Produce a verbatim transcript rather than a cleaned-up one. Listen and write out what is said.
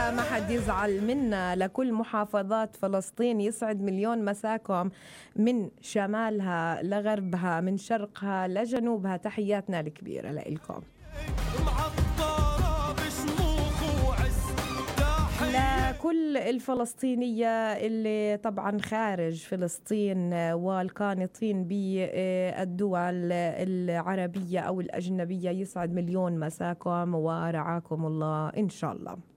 لا ما حد يزعل منا، لكل محافظات فلسطين يسعد مليون مساكم من شمالها لغربها، من شرقها لجنوبها. تحياتنا الكبيرة لإلكم. لكل الفلسطينية اللي طبعا خارج فلسطين والقانطين بالدول العربية أو الأجنبية، يسعد مليون مساكم ورعاكم الله إن شاء الله.